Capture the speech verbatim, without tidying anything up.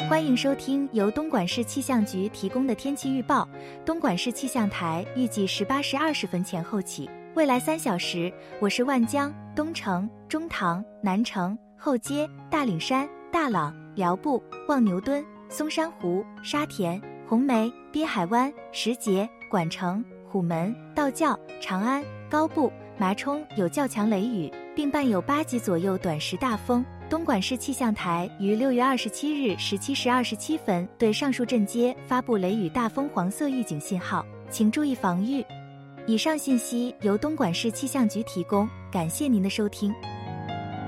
欢迎收听由东莞市气象局提供的天气预报。东莞市气象台预计十八时二十分前后起，未来三小时，我市万江、东城、中塘、南城、后街、大岭山、大朗、寮步、望牛墩、松山湖、沙田、红梅、滨海湾、石碣、莞城、虎门、道教、长安、高步、麻冲有较强雷雨，并伴有八级左右短时大风。东莞市气象台于六月二十七日十七时二十七分对上述镇街发布雷雨大风黄色预警信号，请注意防御。以上信息由东莞市气象局提供，感谢您的收听。